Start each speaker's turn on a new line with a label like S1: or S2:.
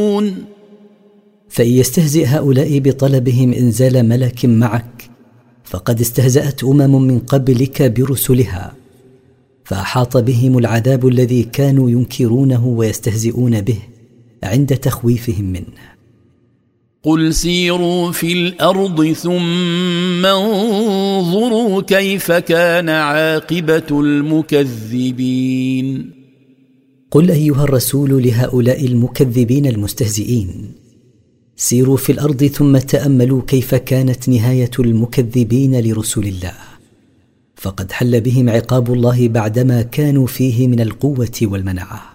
S1: فإن يستهزئ هؤلاء بطلبهم إنزال ملك معك فقد استهزأت من قبلك برسلها، فأحاط بهم العذاب الذي كانوا ينكرونه ويستهزئون به عند تخويفهم منه.
S2: قل سيروا في الأرض ثم انظروا كيف كان عاقبة المكذبين.
S1: قل أيها الرسول لهؤلاء المكذبين المستهزئين: سيروا في الأرض ثم تأملوا كيف كانت نهاية المكذبين لرسل الله، فقد حل بهم عقاب الله بعدما كانوا فيه من القوة والمنعة.